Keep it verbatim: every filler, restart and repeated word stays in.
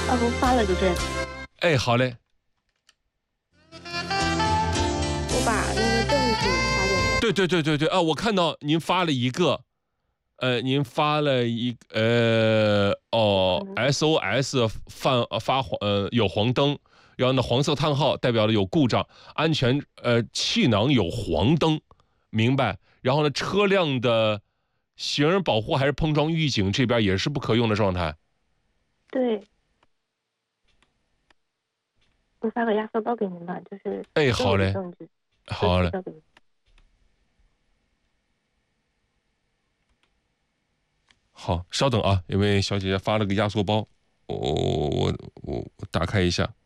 啊，我发了主持人， 哎，好嘞。 我把那个证据发给你。 对对对对对啊，我看到您发了一个，呃，您发了一呃哦嗯， S O S 泛发黄呃有黄灯，然后呢黄色叹号代表了有故障，安全呃气囊有黄灯，明白？然后呢车辆的行人保护还是碰撞预警这边也是不可用的状态。 对，我发个压缩包给您吧，就是哎， 所有的好嘞， 证据都好嘞， 提交给您。 好，稍等啊，因为小姐姐发了个压缩包，我我我我打开一下。